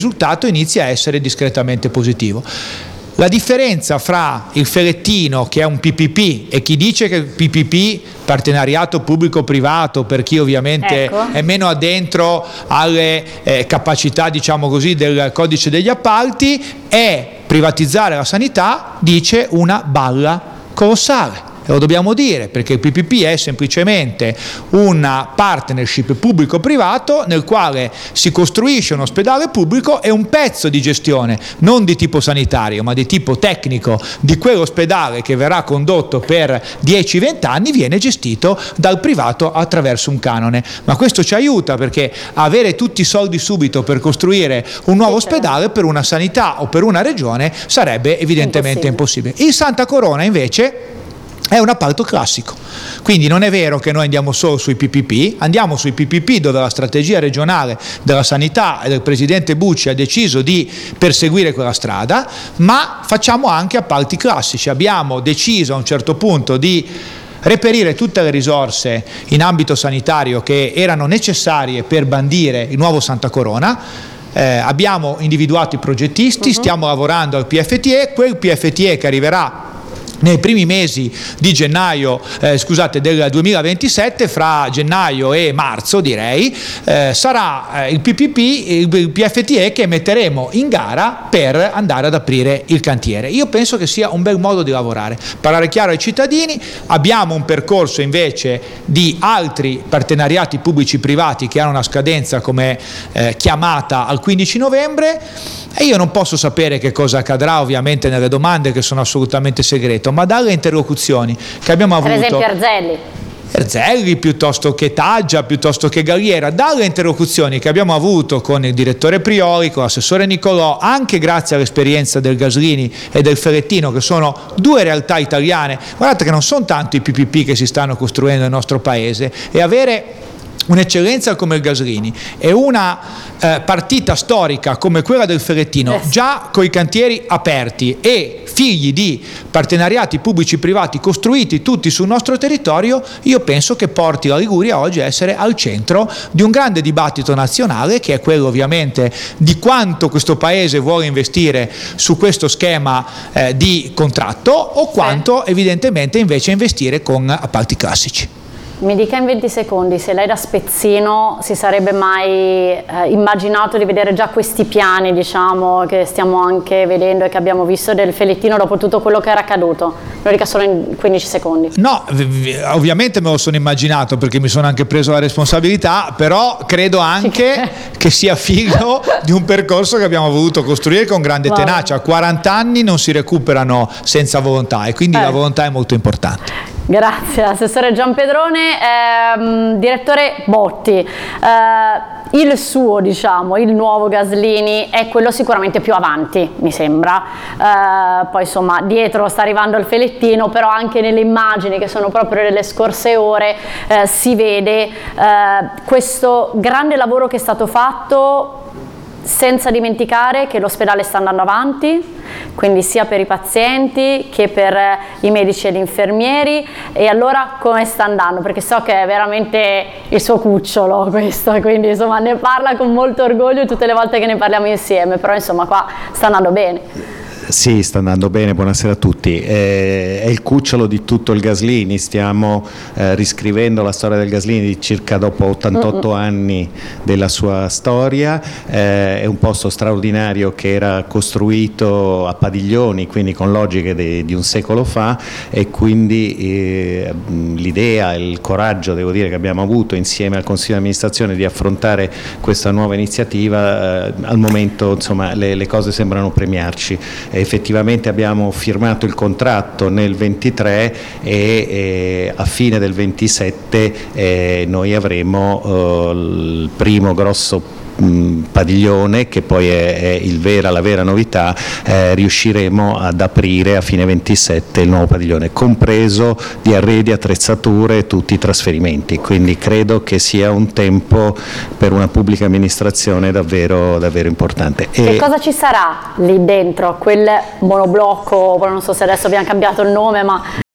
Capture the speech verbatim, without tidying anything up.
risultato inizia a essere discretamente positivo. La differenza fra il Ferrettino, che è un P P P, e chi dice che il P P P, partenariato pubblico-privato, per chi ovviamente ecco. è meno addentro alle eh, capacità, diciamo così, del codice degli appalti, è privatizzare la sanità, dice una balla colossale. E lo dobbiamo dire, perché il P P P è semplicemente una partnership pubblico-privato nel quale si costruisce un ospedale pubblico e un pezzo di gestione, non di tipo sanitario, ma di tipo tecnico, di quell'ospedale che verrà condotto per dieci venti anni viene gestito dal privato attraverso un canone. Ma questo ci aiuta, perché avere tutti i soldi subito per costruire un nuovo ospedale per una sanità o per una regione sarebbe evidentemente impossibile. impossibile. Il Santa Corona invece è un appalto classico, quindi non è vero che noi andiamo solo sui P P P, andiamo sui P P P dove la strategia regionale della sanità e del presidente Bucci ha deciso di perseguire quella strada, ma facciamo anche appalti classici. Abbiamo deciso a un certo punto di reperire tutte le risorse in ambito sanitario che erano necessarie per bandire il nuovo Santa Corona. Eh, abbiamo individuato i progettisti, uh-huh. stiamo lavorando al P F T E, quel P F T E che arriverà nei primi mesi di gennaio, eh, scusate, del duemilaventisette, fra gennaio e marzo direi, eh, sarà eh, il P P P, il, il P F T E che metteremo in gara per andare ad aprire il cantiere. Io penso che sia un bel modo di lavorare, parlare chiaro ai cittadini. Abbiamo un percorso invece di altri partenariati pubblici privati che hanno una scadenza come eh, chiamata al quindici novembre, e io non posso sapere che cosa accadrà ovviamente nelle domande, che sono assolutamente segreto, ma dalle interlocuzioni che abbiamo avuto, per esempio Erzelli Erzelli piuttosto che Taggia, piuttosto che Galliera, dalle interlocuzioni che abbiamo avuto con il direttore Priori, con l'assessore Nicolò, anche grazie all'esperienza del Gaslini e del Ferrettino, che sono due realtà italiane, guardate che non sono tanto i P P P che si stanno costruendo nel nostro paese, e avere un'eccellenza come il Gaslini e una eh, partita storica come quella del Ferrettino, già coi cantieri aperti e figli di partenariati pubblici privati costruiti tutti sul nostro territorio, io penso che porti la Liguria oggi a essere al centro di un grande dibattito nazionale, che è quello ovviamente di quanto questo paese vuole investire su questo schema eh, di contratto, o quanto evidentemente invece investire con appalti classici. Mi dica in venti secondi se lei da spezzino si sarebbe mai eh, immaginato di vedere già questi piani, diciamo, che stiamo anche vedendo e che abbiamo visto del Ferrettino dopo tutto quello che era accaduto. Lo dica solo in quindici secondi. No, ovviamente me lo sono immaginato, perché mi sono anche preso la responsabilità, però credo anche che sia figlio di un percorso che abbiamo voluto costruire con grande wow. tenacia. quaranta anni non si recuperano senza volontà, e quindi eh. la volontà è molto importante. Grazie, assessore Giampedrone. Ehm, direttore Botti, eh, il suo, diciamo, il nuovo Gaslini è quello sicuramente più avanti, mi sembra, eh, poi insomma dietro sta arrivando il Ferrettino, però anche nelle immagini che sono proprio delle scorse ore eh, si vede eh, questo grande lavoro che è stato fatto, senza dimenticare che l'ospedale sta andando avanti, quindi sia per i pazienti che per i medici e gli infermieri. E allora come sta andando? Perché so che è veramente il suo cucciolo questo, quindi insomma ne parla con molto orgoglio tutte le volte che ne parliamo insieme, però insomma qua sta andando bene. Sì, sta andando bene, buonasera a tutti. Eh, è il cucciolo di tutto il Gaslini, stiamo eh, riscrivendo la storia del Gaslini di circa dopo ottantotto mm-hmm. anni della sua storia. Eh, è un posto straordinario che era costruito a padiglioni, quindi con logiche de, di un secolo fa, e quindi eh, l'idea e il coraggio, devo dire, che abbiamo avuto insieme al Consiglio di amministrazione di affrontare questa nuova iniziativa, eh, al momento insomma le, le cose sembrano premiarci. Effettivamente abbiamo firmato il contratto nel ventitré e eh, a fine del ventisette eh, noi avremo eh, il primo grosso padiglione, che poi è, è il vera, la vera novità. Eh, riusciremo ad aprire a fine ventisette il nuovo padiglione, compreso di arredi, attrezzature e tutti i trasferimenti, quindi credo che sia un tempo per una pubblica amministrazione davvero, davvero importante. E che cosa ci sarà lì dentro? Quel monoblocco, non so se adesso abbiamo cambiato il nome, ma